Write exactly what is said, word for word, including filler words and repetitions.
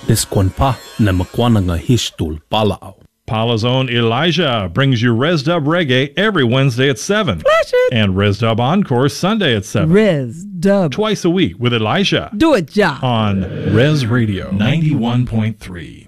Iskwan pa na makwana nga histul palao. Paula's own Elijah brings you Res Dub Reggae every Wednesday at seven. Flash it. And Res Dub Encore Sunday at seven. Res Dub. Twice a week with Elijah. Do it, ja. On Res Radio ninety-one point three.